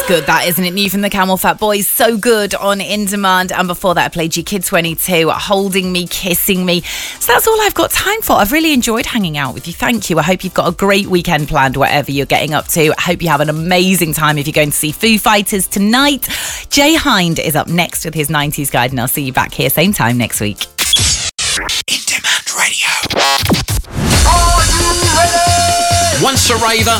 good, that, isn't it? New from the Camel Fat Boys, So Good on In Demand. And before that, I played you Kid 22, Holding Me, Kissing Me. So that's all I've got time for. I've really enjoyed hanging out with you. Thank you. I hope you've got a great weekend planned, whatever you're getting up to. I hope you have an amazing time if you're going to see Foo Fighters tonight. Jay Hind is up next with his 90s guide, and I'll see you back here same time next week. In Demand Radio. Are you ready? Once a raver,